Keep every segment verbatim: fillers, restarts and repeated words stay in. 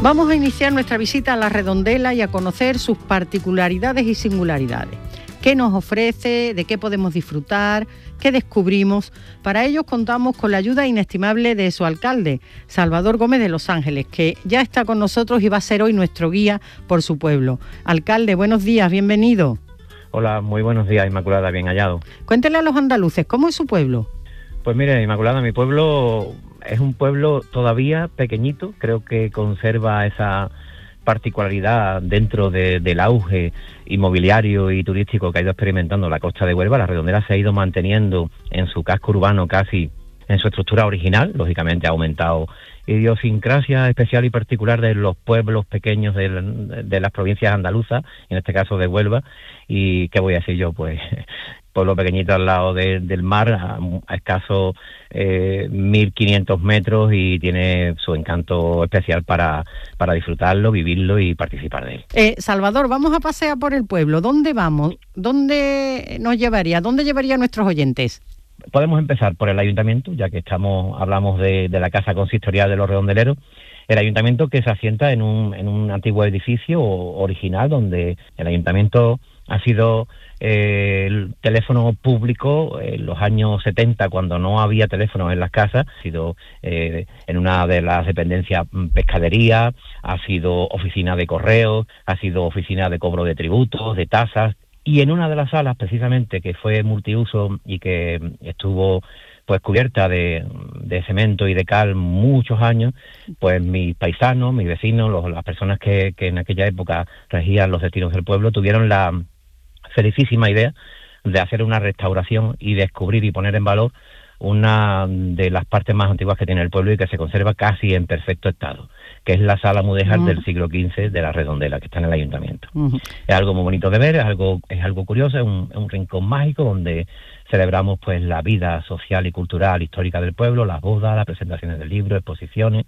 Vamos a iniciar nuestra visita a La Redondela y a conocer sus particularidades y singularidades. ¿Qué nos ofrece? ¿De qué podemos disfrutar? ¿Qué descubrimos? Para ello contamos con la ayuda inestimable de su alcalde, Salvador Gómez de Los Ángeles, que ya está con nosotros y va a ser hoy nuestro guía por su pueblo. Alcalde, buenos días, bienvenido. Hola, muy buenos días, Inmaculada, bien hallado. Cuéntele a los andaluces, ¿cómo es su pueblo? Pues mire, Inmaculada, mi pueblo es un pueblo todavía pequeñito, creo que conserva esa particularidad dentro de, del auge inmobiliario y turístico que ha ido experimentando la costa de Huelva. La Redondela se ha ido manteniendo en su casco urbano casi en su estructura original, lógicamente ha aumentado idiosincrasia especial y particular de los pueblos pequeños de, de las provincias andaluzas, en este caso de Huelva, y ¿qué voy a decir yo? Pues pueblo pequeñito al lado de, del mar, a, a escasos eh, mil quinientos metros, y tiene su encanto especial para, para disfrutarlo, vivirlo y participar de él. Eh, Salvador, vamos a pasear por el pueblo. ¿Dónde vamos? ¿Dónde nos llevaría? ¿Dónde llevaría a nuestros oyentes? Podemos empezar por el ayuntamiento, ya que estamos hablamos de, de la casa consistorial de los redondeleros. El ayuntamiento, que se asienta en un, en un antiguo edificio original, donde el ayuntamiento ha sido eh, el teléfono público en los años setenta, cuando no había teléfonos en las casas. Ha sido eh, en una de las dependencias pescadería, ha sido oficina de correos, ha sido oficina de cobro de tributos, de tasas. Y en una de las salas, precisamente, que fue multiuso y que estuvo pues cubierta de, de cemento y de cal muchos años, pues mis paisanos, mis vecinos, los, las personas que, que en aquella época regían los destinos del pueblo, tuvieron la felicísima idea de hacer una restauración y descubrir y poner en valor una de las partes más antiguas que tiene el pueblo y que se conserva casi en perfecto estado, que es la sala mudéjar uh-huh. del siglo quince de la Redondela, que está en el ayuntamiento. Uh-huh. Es algo muy bonito de ver, es algo es algo curioso, es un, es un rincón mágico donde celebramos pues la vida social y cultural histórica del pueblo, las bodas, las presentaciones de libros, exposiciones,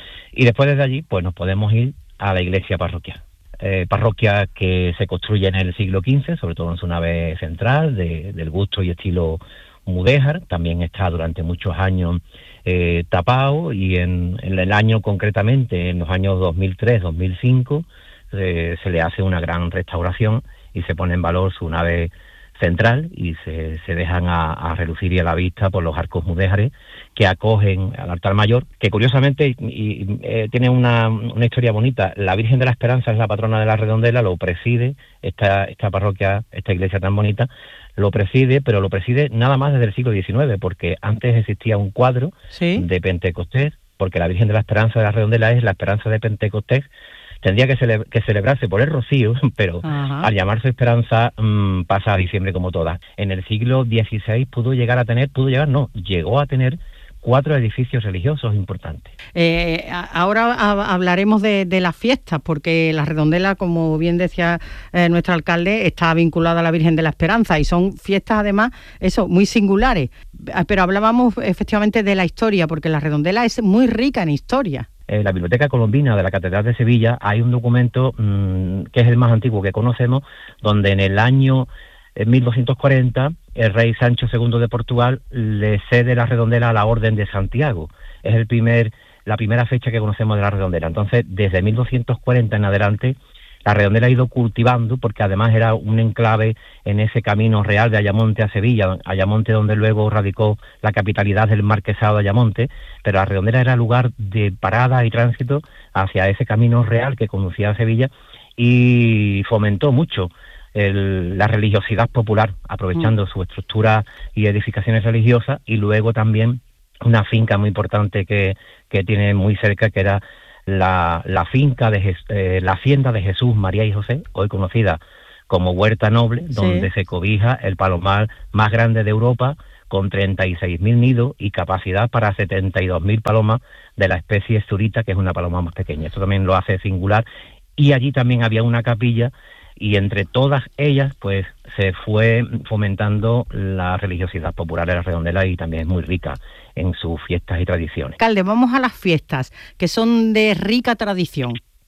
y después desde allí pues nos podemos ir a la iglesia parroquial. Eh, parroquia que se construye en el siglo quince, sobre todo en su nave central, de, del gusto y estilo mudéjar. También está durante muchos años eh, tapado, y en, en el año concretamente, en los años dos mil tres dos mil cinco, eh, se le hace una gran restauración y se pone en valor su nave central, y se, se dejan a, a relucir y a la vista por los arcos mudéjares que acogen al altar mayor, que curiosamente y, y, eh, tiene una, una historia bonita. La Virgen de la Esperanza es la patrona de la Redondela, lo preside esta, esta parroquia, esta iglesia tan bonita, lo preside, pero lo preside nada más desde el siglo diecinueve, porque antes existía un cuadro ¿Sí? de Pentecostés, porque la Virgen de la Esperanza de la Redondela es la Esperanza de Pentecostés. Tendría que, cele- que celebrarse por el Rocío, pero Ajá. al llamarse Esperanza mmm, pasa a diciembre como todas. En el siglo dieciséis pudo llegar a tener, pudo llegar, no, llegó a tener cuatro edificios religiosos importantes. Eh, ahora a, hablaremos de, de las fiestas, porque la Redondela, como bien decía eh, nuestro alcalde, está vinculada a la Virgen de la Esperanza, y son fiestas además, eso, muy singulares. Pero hablábamos efectivamente de la historia, porque la Redondela es muy rica en historia. En la Biblioteca Colombina de la Catedral de Sevilla hay un documento mmm, que es el más antiguo que conocemos, donde en el año en mil doscientos cuarenta el rey Sancho segundo de Portugal le cede la Redondela a la Orden de Santiago. Es el primer la primera fecha que conocemos de la Redondela. Entonces, desde mil doscientos cuarenta en adelante, la Redondela ha ido cultivando, porque además era un enclave en ese camino real de Ayamonte a Sevilla, Ayamonte donde luego radicó la capitalidad del marquesado de Ayamonte, pero la Redondela era lugar de parada y tránsito hacia ese camino real que conducía a Sevilla, y fomentó mucho el, la religiosidad popular, aprovechando mm. su estructura y edificaciones religiosas, y luego también una finca muy importante que, que tiene muy cerca, que era la, la finca de eh, la hacienda de Jesús, María y José, hoy conocida como Huerta Noble, sí. donde se cobija el palomar más grande de Europa, con treinta y seis mil nidos y capacidad para setenta y dos mil palomas de la especie zurita, que es una paloma más pequeña. Esto también lo hace singular. Y allí también había una capilla, y entre todas ellas pues se fue fomentando la religiosidad popular de la Redondela, y también es muy rica en sus fiestas y tradiciones. Alcalde, vamos a las fiestas, que son de rica tradición.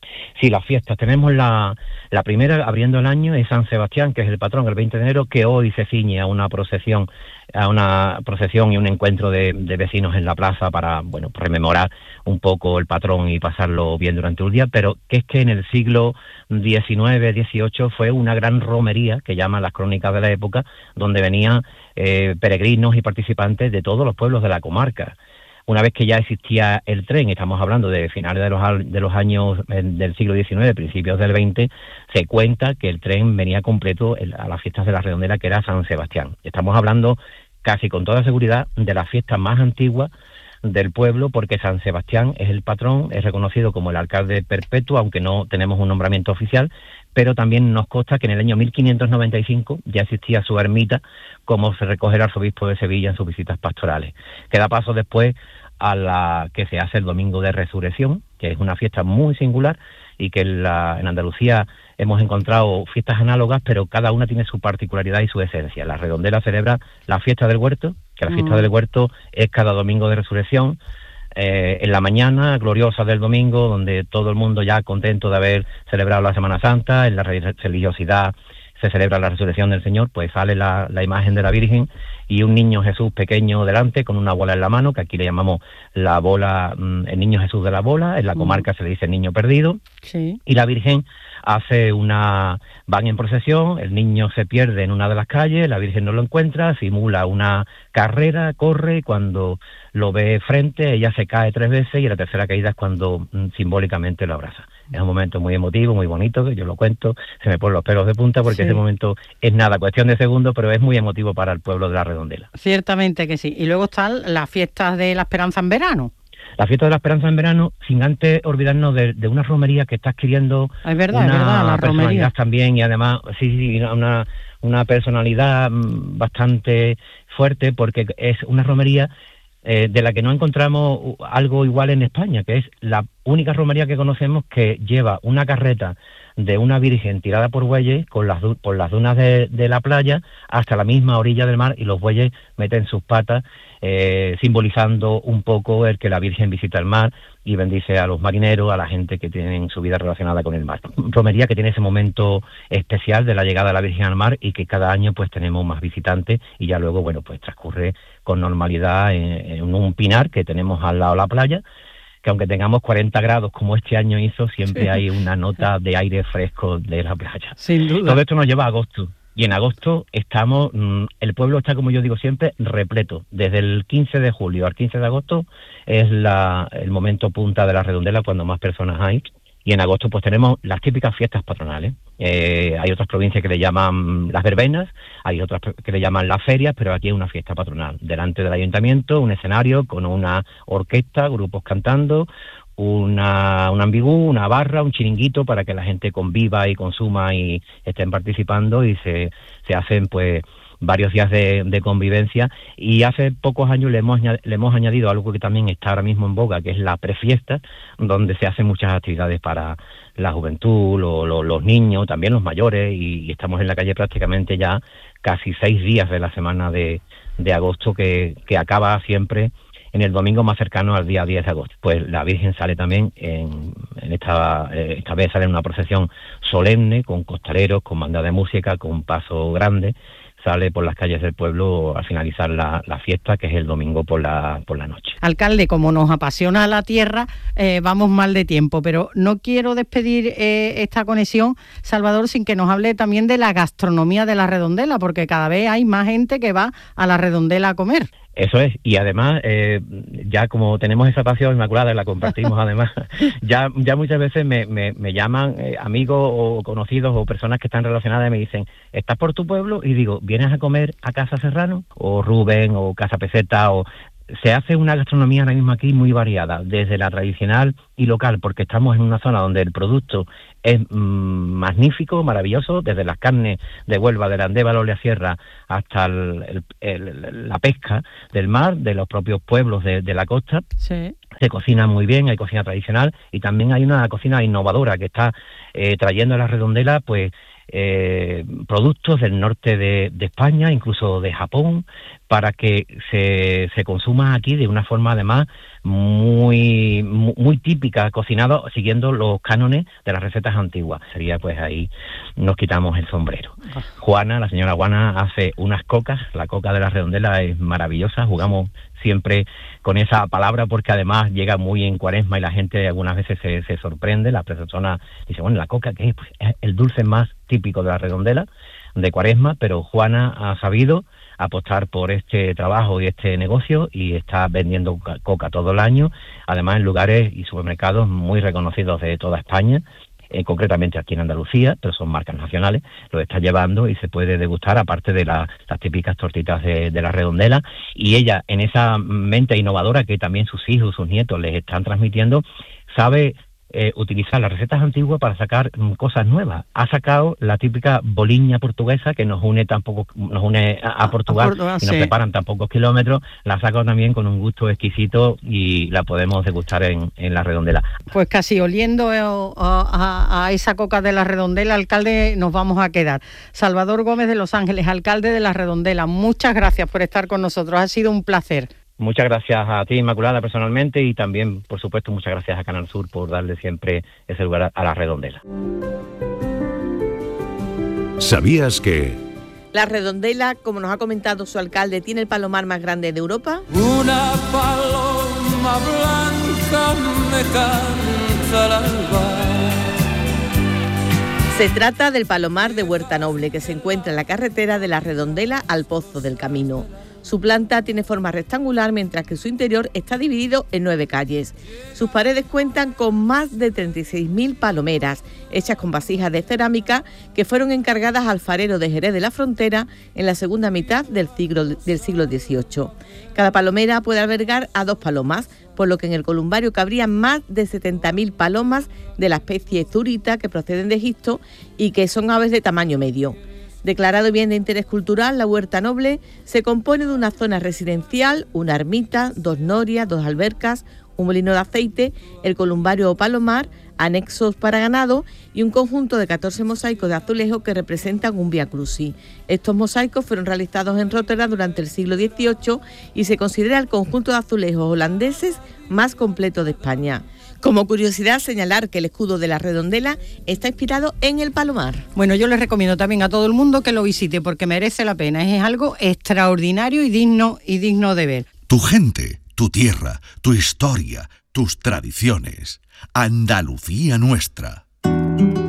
Sí, las fiestas. Tenemos la, la primera, abriendo el año, es San Sebastián, que es el patrón, el veinte de enero, que hoy se ciñe a una procesión, a una procesión y un encuentro de, de vecinos en la plaza para, bueno, rememorar un poco el patrón y pasarlo bien durante un día, pero que es que en el siglo diecinueve, dieciocho fue una gran romería, que llaman las crónicas de la época, donde venían eh, peregrinos y participantes de todos los pueblos de la comarca. Una vez que ya existía el tren, estamos hablando de finales de los, de los años del siglo diecinueve, principios del veinte, se cuenta que el tren venía completo a las fiestas de la Redondela, que era San Sebastián. Estamos hablando casi con toda seguridad de las fiestas más antiguas del pueblo, porque San Sebastián es el patrón, es reconocido como el alcalde perpetuo, aunque no tenemos un nombramiento oficial, pero también nos consta que en el año mil quinientos noventa y cinco ya existía su ermita, como se recoge el arzobispo de Sevilla en sus visitas pastorales. Que da paso después a la que se hace el Domingo de Resurrección, que es una fiesta muy singular y que en, la, en Andalucía hemos encontrado fiestas análogas, pero cada una tiene su particularidad y su esencia. La Redondela celebra la fiesta del huerto, que la fiesta mm. del huerto es cada Domingo de Resurrección, eh, en la mañana gloriosa del domingo, donde todo el mundo ya contento de haber celebrado la Semana Santa, en la religiosidad se celebra la resurrección del Señor, pues sale la, la imagen de la Virgen y un niño Jesús pequeño delante con una bola en la mano, que aquí le llamamos la bola, el niño Jesús de la bola, en la comarca se le dice niño perdido, sí. Y la Virgen hace una, van en procesión, el niño se pierde en una de las calles, la Virgen no lo encuentra, simula una carrera, corre, y cuando lo ve frente, ella se cae tres veces y la tercera caída es cuando mm, simbólicamente lo abraza. Es un momento muy emotivo, muy bonito, que yo lo cuento, se me ponen los pelos de punta porque sí. Ese momento es nada, cuestión de segundos, pero es muy emotivo para el pueblo de la Redondela. Ciertamente que sí. Y luego están las fiestas de la Esperanza en verano. La fiesta de la Esperanza en verano, sin antes olvidarnos de, de una romería que está adquiriendo es verdad, una es verdad, la personalidad romería. también, y además, sí, sí, una, una personalidad bastante fuerte, porque es una romería eh, de la que no encontramos algo igual en España, que es la única romería que conocemos que lleva una carreta de una virgen tirada por bueyes con las, por las dunas de, de la playa hasta la misma orilla del mar, y los bueyes meten sus patas, eh, simbolizando un poco el que la Virgen visita el mar y bendice a los marineros, a la gente que tienen su vida relacionada con el mar. Romería que tiene ese momento especial de la llegada de la Virgen al mar y que cada año pues tenemos más visitantes, y ya luego, bueno, pues transcurre con normalidad en, en un pinar que tenemos al lado de la playa, que aunque tengamos cuarenta grados como este año hizo, siempre sí. Hay una nota de aire fresco de la playa. Sin duda. Todo esto nos lleva a agosto, y en agosto estamos, el pueblo está, como yo digo siempre, repleto. Desde el quince de julio al quince de agosto es la, el momento punta de la Redondela, cuando más personas hay, y en agosto pues tenemos las típicas fiestas patronales. Eh, hay otras provincias que le llaman las verbenas, hay otras que le llaman las ferias, pero aquí hay una fiesta patronal. Delante del ayuntamiento, un escenario con una orquesta, grupos cantando, una, un ambigú, una barra, un chiringuito para que la gente conviva y consuma y estén participando, y se, se hacen pues varios días de, de convivencia. Y hace pocos años le hemos, le hemos añadido algo que también está ahora mismo en boga, que es la prefiesta, donde se hacen muchas actividades para la juventud, lo, lo, los niños, también los mayores, y, y estamos en la calle prácticamente ya casi seis días de la semana de, de agosto, que, que acaba siempre en el domingo más cercano al día diez de agosto. Pues la Virgen sale también, en, en esta, esta vez sale en una procesión solemne, con costaleros, con banda de música, con paso grande, sale por las calles del pueblo al finalizar la, la fiesta, que es el domingo por la, por la noche. Alcalde, como nos apasiona la tierra, eh, vamos mal de tiempo, pero no quiero despedir eh, esta conexión, Salvador, sin que nos hable también de la gastronomía de la Redondela, porque cada vez hay más gente que va a la Redondela a comer. Eso es, y además, eh, ya como tenemos esa pasión inmaculada y la compartimos además, ya ya muchas veces me, me, me llaman eh, amigos o conocidos o personas que están relacionadas y me dicen, ¿estás por tu pueblo? Y digo, ¿vienes a comer a Casa Serrano? O Rubén, o Casa Peseta, o... Se hace una gastronomía ahora mismo aquí muy variada, desde la tradicional y local, porque estamos en una zona donde el producto es mmm, magnífico, maravilloso, desde las carnes de Huelva, de la Andévalo, la Sierra, hasta el, el, el, la pesca del mar, de los propios pueblos de, de la costa. Sí. Se cocina muy bien, hay cocina tradicional, y también hay una cocina innovadora que está eh, trayendo a la Redondela, pues, eh, productos del norte de, de España, incluso de Japón, para que se, se consuma aquí de una forma además muy, muy muy típica, cocinado siguiendo los cánones de las recetas antiguas. Sería pues ahí nos quitamos el sombrero. Juana, la señora Juana, hace unas cocas, la coca de la Redondela es maravillosa, jugamos siempre con esa palabra porque además llega muy en Cuaresma y la gente algunas veces se, se sorprende, la persona dice, bueno, la coca que es, pues, es el dulce más típico de la Redondela, de Cuaresma, pero Juana ha sabido apostar por este trabajo y este negocio y está vendiendo coca todo el año, además en lugares y supermercados muy reconocidos de toda España, eh, concretamente aquí en Andalucía, pero son marcas nacionales, lo está llevando y se puede degustar, aparte de la, las típicas tortitas de, de la Redondela, y ella, en esa mente innovadora que también sus hijos, sus nietos les están transmitiendo, sabe Eh, utilizar las recetas antiguas para sacar mm, cosas nuevas. Ha sacado la típica boliña portuguesa que nos une tampoco nos une a, a Portugal, a Portugal y nos sí. separan tan pocos kilómetros. La ha sacado también con un gusto exquisito y la podemos degustar en, en la Redondela. Pues casi oliendo a, a, a esa coca de la Redondela, alcalde, nos vamos a quedar. Salvador Gómez de Los Ángeles, alcalde de la Redondela, muchas gracias por estar con nosotros, ha sido un placer. Muchas gracias a ti, Inmaculada, personalmente, y también, por supuesto, muchas gracias a Canal Sur por darle siempre ese lugar a la Redondela. ¿Sabías que la Redondela, como nos ha comentado su alcalde, tiene el palomar más grande de Europa? Una paloma blanca me canta al alba. Se trata del palomar de Huerta Noble, que se encuentra en la carretera de la Redondela al Pozo del Camino. Su planta tiene forma rectangular, mientras que su interior está dividido en nueve calles. Sus paredes cuentan con más de treinta y seis mil palomeras, hechas con vasijas de cerámica que fueron encargadas al farero de Jerez de la Frontera en la segunda mitad del siglo, del siglo dieciocho. Cada palomera puede albergar a dos palomas, por lo que en el columbario cabrían más de setenta mil palomas de la especie zurita que proceden de Egipto y que son aves de tamaño medio. Declarado bien de interés cultural, la Huerta Noble se compone de una zona residencial, una ermita, dos norias, dos albercas, un molino de aceite, el columbario o palomar, anexos para ganado y un conjunto de catorce mosaicos de azulejo que representan un Vía Crucis. Estos mosaicos fueron realizados en Róterdam durante el siglo dieciocho y se considera el conjunto de azulejos holandeses más completo de España. Como curiosidad, señalar que el escudo de la Redondela está inspirado en el palomar. Bueno, yo les recomiendo también a todo el mundo que lo visite porque merece la pena. Es algo extraordinario y digno, y digno de ver. Tu gente, tu tierra, tu historia, tus tradiciones. Andalucía nuestra.